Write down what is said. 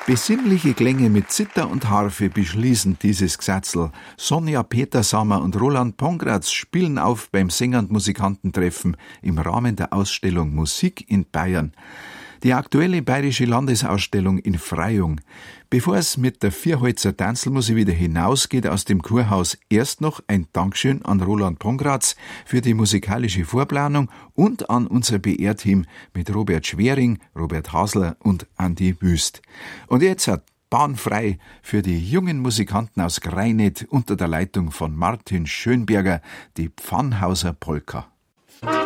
Besinnliche Klänge mit Zither und Harfe beschließen dieses Gesatzl. Sonja Petersammer und Roland Pongratz spielen auf beim Sänger- und Musikantentreffen im Rahmen der Ausstellung Musik in Bayern. Die aktuelle bayerische Landesausstellung in Freyung. Bevor es mit der Vierholzer Tanzlmusik wieder hinausgeht aus dem Kurhaus, erst noch ein Dankeschön an Roland Pongratz für die musikalische Vorplanung und an unser BR-Team mit Robert Schwering, Robert Hasler und Andi Wüst. Und jetzt hat Bahn frei für die jungen Musikanten aus Greinet unter der Leitung von Martin Schönberger, die Pfannhauser Polka.